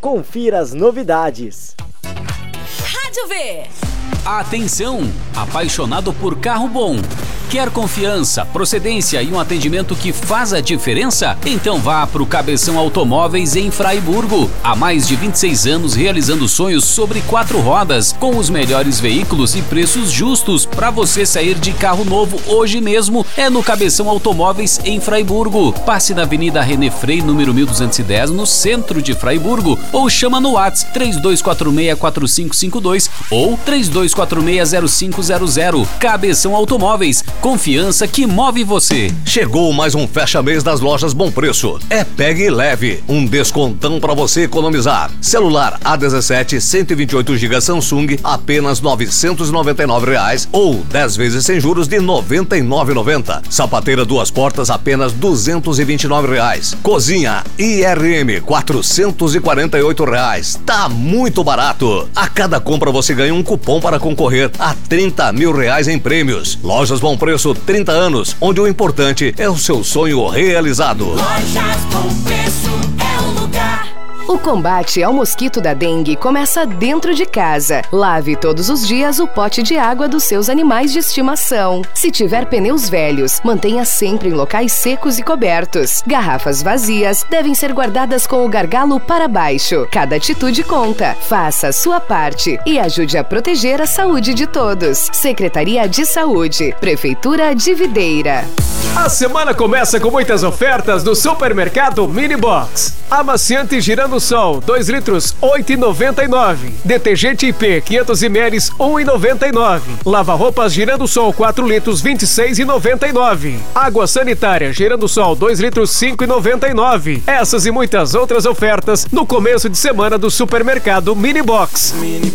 Confira as novidades. Rádio V. Atenção! Apaixonado por carro bom? Quer confiança, procedência e um atendimento que faz a diferença? Então vá para o Cabeção Automóveis em Fraiburgo. Há mais de 26 anos realizando sonhos sobre 4 rodas, com os melhores veículos e preços justos para você sair de carro novo hoje mesmo. É no Cabeção Automóveis em Fraiburgo. Passe na Avenida René Frei, número 1210, no centro de Fraiburgo, ou chama no WhatsApp 3246-4552 ou 3246-0500. Cabeção Automóveis. Confiança que move você. Chegou mais um fecha-mês das lojas Bom Preço. É Pegue e Leve. Um descontão para você economizar. Celular A17 128GB Samsung, apenas R$ 999 ou 10 vezes sem juros de R$ 99,90. Sapateira 2 portas, apenas R$ 229. Cozinha IRM, R$ 448. Tá muito barato. A cada compra você ganha um cupom para concorrer a R$30 mil em prêmios. Lojas Bom Preço, 30 anos, onde o importante é o seu sonho realizado. Lojas Bom Preço é o lugar. O combate ao mosquito da dengue começa dentro de casa. Lave todos os dias o pote de água dos seus animais de estimação. Se tiver pneus velhos, mantenha sempre em locais secos e cobertos. Garrafas vazias devem ser guardadas com o gargalo para baixo. Cada atitude conta. Faça a sua parte e ajude a proteger a saúde de todos. Secretaria de Saúde, Prefeitura de Videira. A semana começa com muitas ofertas do Supermercado Mini Box. Amaciante Girando Sol, 2 litros, R$ 8,99. Detergente IP, 500 ml, R$ 1,99. Lava-roupas Girando Sol, 4 litros, R$ 26,99. Água sanitária Girando Sol, 2 litros, R$ 5,99. Essas e muitas outras ofertas no começo de semana do Supermercado Mini Box.